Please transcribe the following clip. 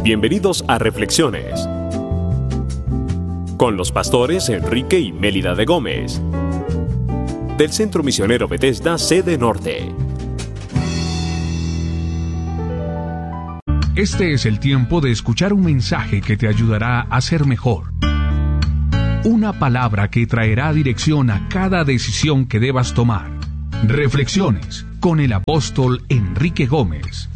Bienvenidos a Reflexiones con los pastores Enrique y Mélida de Gómez del Centro Misionero Bethesda, sede Norte. Este es el tiempo de escuchar un mensaje que te ayudará a ser mejor. Una palabra que traerá dirección a cada decisión que debas tomar. Reflexiones con el apóstol Enrique Gómez.